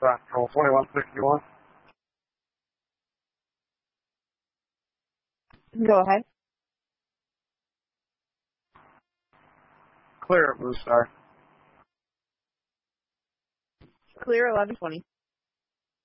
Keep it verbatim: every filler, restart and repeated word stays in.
Control twenty-one sixty-one. Go ahead. Clear at Blue Star. Clear eleven twenty.